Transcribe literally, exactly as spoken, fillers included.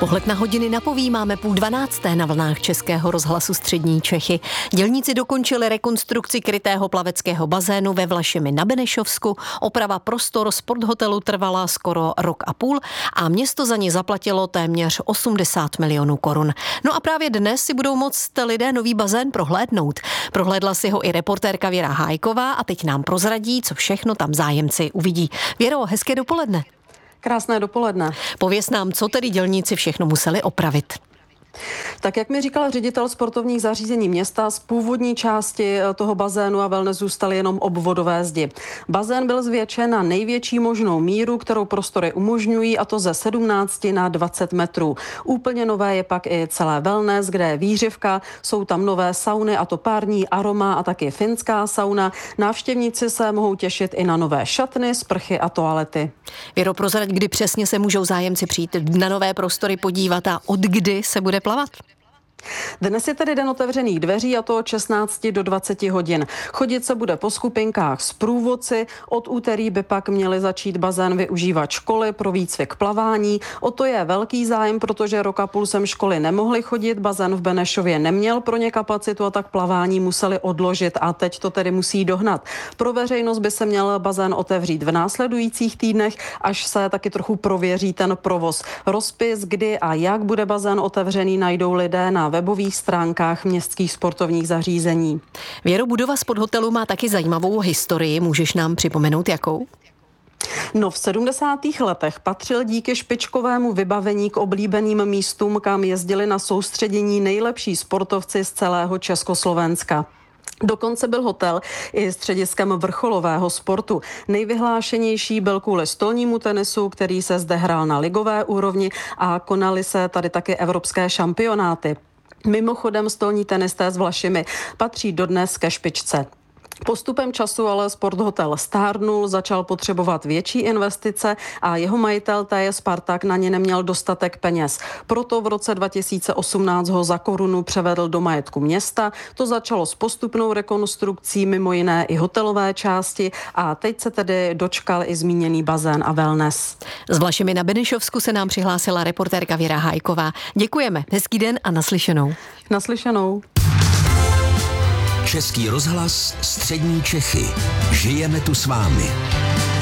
Pohled na hodiny napoví máme půl dvanácté na vlnách Českého rozhlasu Střední Čechy. Dělníci dokončili rekonstrukci krytého plaveckého bazénu ve Vlašimi na Benešovsku. Oprava prostor sporthotelu trvala skoro rok a půl a město za ní zaplatilo téměř osmdesát milionů korun. No a právě dnes si budou moct lidé nový bazén prohlédnout. Prohlédla si ho i reportérka Věra Hájková a teď nám prozradí, co všechno tam zájemci uvidí. Věro, hezké dopoledne. Krásné dopoledne. Pověz nám, co tedy dělníci všechno museli opravit. Tak jak mi říkal ředitel sportovních zařízení města, z původní části toho bazénu a wellness zůstaly jenom obvodové zdi. Bazén byl zvětšen na největší možnou míru, kterou prostory umožňují, a to ze sedmnáct na dvacet metrů. Úplně nové je pak i celé wellness, kde je výřivka, jsou tam nové sauny, a to pární, aroma a taky finská sauna. Návštěvníci se mohou těšit i na nové šatny, sprchy a toalety. Věro, prozrať, kdy přesně se můžou zájemci přijít na nové prostory podívat a od kdy se bude plavat? Dnes je tedy den otevřených dveří, a to od šestnácti do dvaceti hodin. Chodit se bude po skupinkách s průvodci. Od úterý by pak měly začít bazén využívat školy pro výcvik plavání. O to je velký zájem, protože rok a půl sem školy nemohly chodit. Bazén v Benešově neměl pro ně kapacitu a tak plavání museli odložit a teď to tedy musí dohnat. Pro veřejnost by se měl bazén otevřít v následujících týdnech, až se taky trochu prověří ten provoz. Rozpis, kdy a jak bude bazén otevřený, najdou lidé na webových stránkách městských sportovních zařízení. Věro, budova sporthotelu má taky zajímavou historii. Můžeš nám připomenout, jakou? No, v sedmdesátých letech patřil díky špičkovému vybavení k oblíbeným místům, kam jezdili na soustředění nejlepší sportovci z celého Československa. Dokonce byl hotel i střediskem vrcholového sportu. Nejvyhlášenější byl kvůli stolnímu tenisu, který se zde hrál na ligové úrovni, a konaly se tady taky evropské šampionáty. Mimochodem stolní tenisté z Vlašimi patří dodnes ke špičce. Postupem času ale sporthotel stárnul, začal potřebovat větší investice a jeho majitel T J Spartak na ně neměl dostatek peněz. Proto v roce dva tisíce osmnáct ho za korunu převedl do majetku města. To začalo s postupnou rekonstrukcí, mimo jiné i hotelové části, a teď se tedy dočkal i zmíněný bazén a wellness. S Vlašimi na Benešovsku se nám přihlásila reportérka Věra Hájková. Děkujeme, hezký den a naslyšenou. Naslyšenou. Český rozhlas Střední Čechy. Žijeme tu s vámi.